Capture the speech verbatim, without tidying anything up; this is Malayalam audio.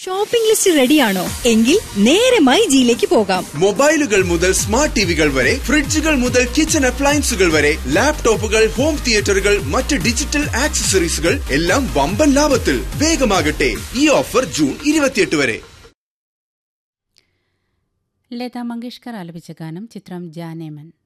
ഷോപ്പിംഗ് ലിസ്റ്റ് റെഡിയാണോ? എങ്കിൽ നേരെ മൈജിയിലേക്ക് പോകാം. മൊബൈലുകൾ മുതൽ സ്മാർട്ട് ടിവികൾ വരെ, ഫ്രിഡ്ജുകൾ മുതൽ കിച്ചൺ അപ്ലയൻസുകൾ വരെ, ലാപ്ടോപ്പുകൾ, ഹോം തിയേറ്ററുകൾ, മറ്റ് ഡിജിറ്റൽ ആക്സസറീസുകൾ എല്ലാം വമ്പൻ ലാഭത്തിൽ. വേഗമാകട്ടെ, ഈ ഓഫർ ജൂൺ ഇരുപത്തിയെട്ട് വരെ. ലതാ മങ്കേഷ്കർ ആലപിച്ച ഗാനം, ചിത്രം ജാനേമൻ.